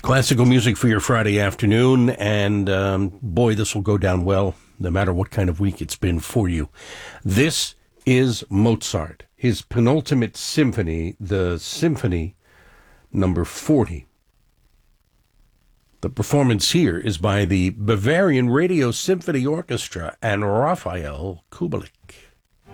Classical music for your Friday afternoon, and boy, this will go down well, no matter what kind of week it's been for you. This is Mozart, his penultimate symphony, the Symphony number 40. The performance here is by the Bavarian Radio Symphony Orchestra and Raphael Kubelik.